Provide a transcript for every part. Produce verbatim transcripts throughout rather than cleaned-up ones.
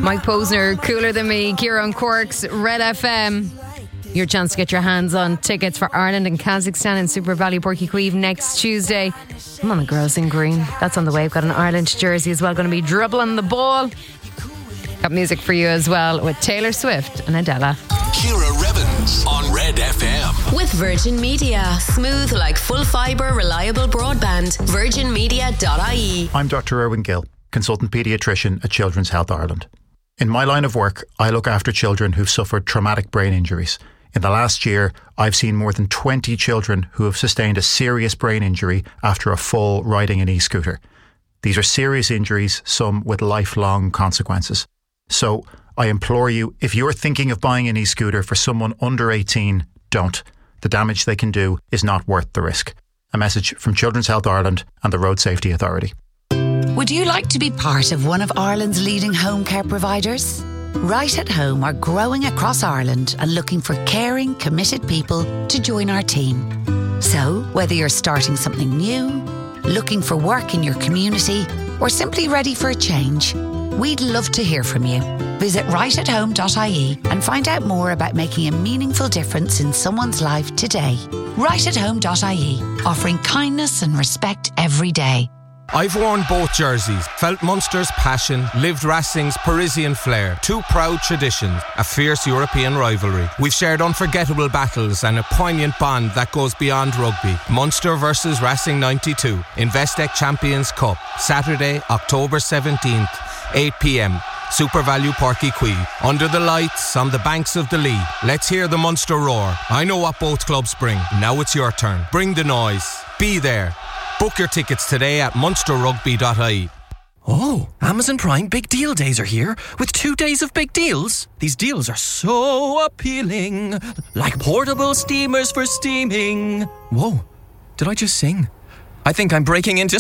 Mike Posner, Cooler Than Me, Kieran Quirks, Red F M. Your chance to get your hands on tickets for Ireland and Kazakhstan in Super Valley Porky Queeve next Tuesday. I'm on the girls in green. That's on the way. I've got an Ireland jersey as well. Going to be dribbling the ball. Got music for you as well with Taylor Swift and Adela. Ciara Revens on Red F M. With Virgin Media. Smooth like full fibre, reliable broadband. virgin media dot I E. I'm Doctor Erwin Gill, consultant paediatrician at Children's Health Ireland. In my line of work, I look after children who've suffered traumatic brain injuries. In the last year, I've seen more than twenty children who have sustained a serious brain injury after a fall riding an e-scooter. These are serious injuries, some with lifelong consequences. So, I implore you, if you're thinking of buying an e-scooter for someone under eighteen, don't. The damage they can do is not worth the risk. A message from Children's Health Ireland and the Road Safety Authority. Would you like to be part of one of Ireland's leading home care providers? Right at Home are growing across Ireland and looking for caring, committed people to join our team. So, whether you're starting something new, looking for work in your community, or simply ready for a change, we'd love to hear from you. Visit right at home dot I E and find out more about making a meaningful difference in someone's life today. right at home dot I E, offering kindness and respect every day. I've worn both jerseys, felt Munster's passion, lived Racing's Parisian flair. Two proud traditions, a fierce European rivalry. We've shared unforgettable battles and a poignant bond that goes beyond rugby. Munster versus Racing ninety-two, Investec Champions Cup, Saturday, October seventeenth, eight p.m. Super Value Porky Queeve. Under the lights, on the banks of the Lee. Let's hear the Munster roar. I know what both clubs bring. Now it's your turn. Bring the noise. Be there. Book your tickets today at munster rugby dot I E. Oh, Amazon Prime Big Deal Days are here with two days of big deals. These deals are so appealing, like portable steamers for steaming. Whoa, did I just sing? I think I'm breaking into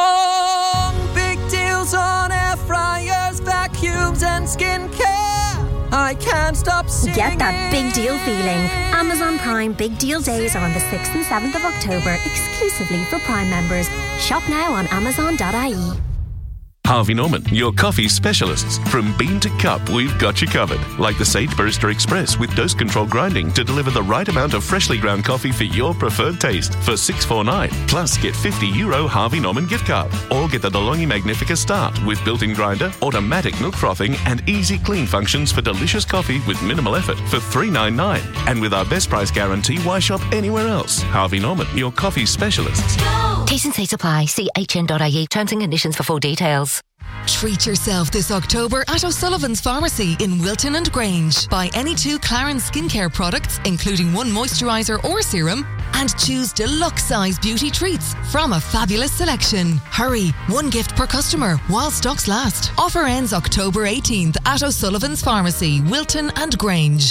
song. Big deals on air fryers, vacuums and skincare. I can't stop singing. Get that big deal feeling. Amazon Prime Big Deal Days are on the sixth and seventh of October, exclusively for Prime members. Shop now on amazon dot I E. Harvey Norman, your coffee specialists. From bean to cup, we've got you covered. Like the Sage Barista Express with dose control grinding to deliver the right amount of freshly ground coffee for your preferred taste for six forty-nine. Plus, get fifty euro Harvey Norman gift card. Or get the DeLonghi Magnifica Start with built-in grinder, automatic milk frothing and easy clean functions for delicious coffee with minimal effort for three ninety-nine. And with our best price guarantee, why shop anywhere else? Harvey Norman, your coffee specialists. T's and C's apply. See H N dot I E. Terms and conditions for full details. Treat yourself this October at O'Sullivan's Pharmacy in Wilton and Grange. Buy any two Clarins skincare products, including one moisturiser or serum, and choose deluxe size beauty treats from a fabulous selection. Hurry, one gift per customer while stocks last. Offer ends October eighteenth at O'Sullivan's Pharmacy, Wilton and Grange.